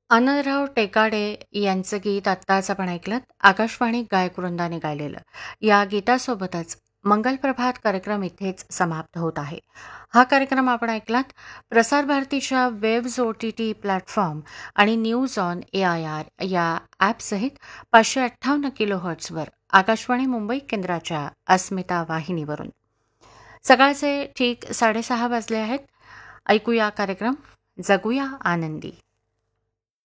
आनंदराव टेकाडे यांचं गीत आत्ताच आपण ऐकलं. आकाशवाणी गायकवृंदाने गायलेलं. या गीतासोबतच मंगलप्रभात कार्यक्रम इथेच समाप्त होत आहे. हा कार्यक्रम आपण ऐकलात प्रसार भारतीच्या वेव्ज OTT प्लॅटफॉर्म आणि न्यूज ऑन AIR या ॲपसहित 558 किलोहर्ट्झवर आकाशवाणी मुंबई केंद्राच्या अस्मिता वाहिनीवरून. सकाळचे ठीक 6:30 वाजले आहेत. ऐकूया कार्यक्रम जगूया आनंदी.